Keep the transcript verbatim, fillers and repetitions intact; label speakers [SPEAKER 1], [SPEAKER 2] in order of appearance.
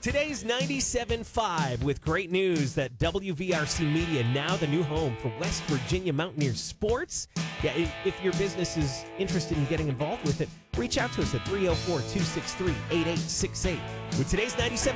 [SPEAKER 1] Today's ninety-seven point five with great news that W V R C Media, now the new home for West Virginia Mountaineers sports. Yeah, if your business is interested in getting involved with it, reach out to us at three oh four, two six three, eight eight six eight. With today's ninety-seven